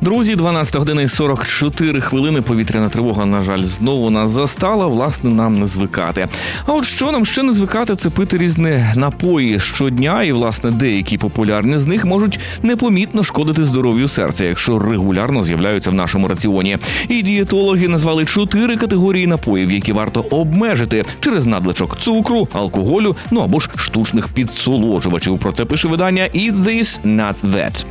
Друзі, 12 година і 44 хвилини. Повітряна тривога, на жаль, знову нас застала. Власне, нам не звикати. А от що нам ще не звикати, це пити різні напої щодня. І, власне, деякі популярні з них можуть непомітно шкодити здоров'ю серця, якщо регулярно з'являються в нашому раціоні. І дієтологи назвали 4 категорії напоїв, які варто обмежити через надлишок цукру, алкоголю, або ж штучних підсолоджувачів. Про це пише видання «Eat this, not that».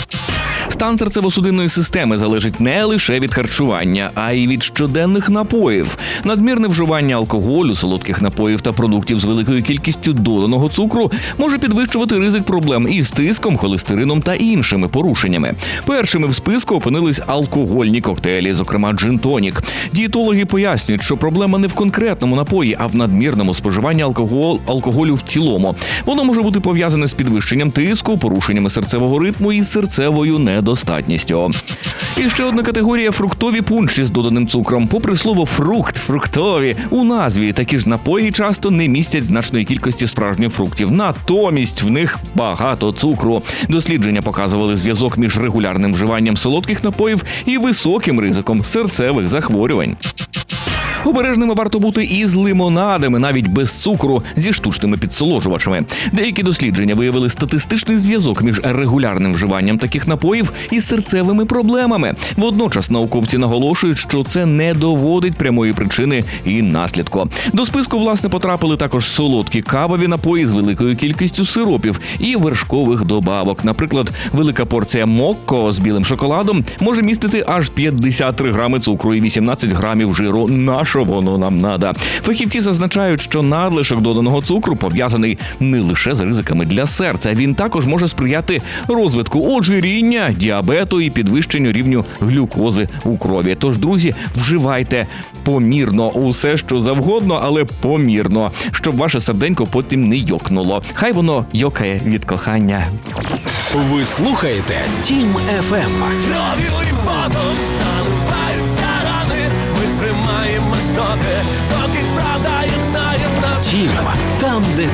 Стан серцево-судинної системи залежить не лише від харчування, а й від щоденних напоїв. Надмірне вживання алкоголю, солодких напоїв та продуктів з великою кількістю доданого цукру може підвищувати ризик проблем із тиском, холестерином та іншими порушеннями. Першими в списку опинились алкогольні коктейлі, зокрема джин-тонік. Дієтологи пояснюють, що проблема не в конкретному напої, а в надмірному споживанні алкоголю в цілому. Воно може бути пов'язане з підвищенням тиску, порушеннями серцевого ритму і серцевою недостатністю. І ще одна категорія – фруктові пунші з доданим цукром. Попри слово «фрукт», «фруктові», у назві такі ж напої часто не містять значної кількості справжніх фруктів. Натомість в них багато цукру. Дослідження показували зв'язок між регулярним вживанням солодких напоїв і високим ризиком серцевих захворювань. Обережними варто бути і з лимонадами, навіть без цукру, зі штучними підсолоджувачами. Деякі дослідження виявили статистичний зв'язок між регулярним вживанням таких напоїв і серцевими проблемами. Водночас науковці наголошують, що це не доводить прямої причини і наслідку. До списку, власне, потрапили також солодкі кавові напої з великою кількістю сиропів і вершкових добавок. Наприклад, велика порція мокко з білим шоколадом може містити аж 53 грами цукру і 18 грамів жиру. Що воно нам надо? Фахівці зазначають, що надлишок доданого цукру пов'язаний не лише з ризиками для серця. Він також може сприяти розвитку ожиріння, діабету і підвищенню рівню глюкози у крові. Тож, друзі, вживайте помірно усе, що завгодно, але помірно, щоб ваше серденько потім не йокнуло. Хай воно йокає від кохання. Ви слухаєте Тім ФМ. Тім, там, де